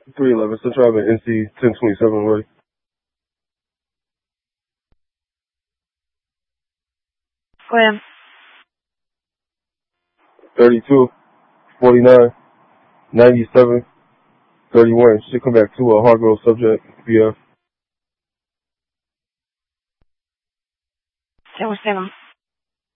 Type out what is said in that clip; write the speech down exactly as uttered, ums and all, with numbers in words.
three eleven Central Avenue, N C ten twenty-seven way. Go ahead. thirty-two, forty-nine, ninety-seven, thirty-one. Should come back to a Hargrove subject, B F. seven seven.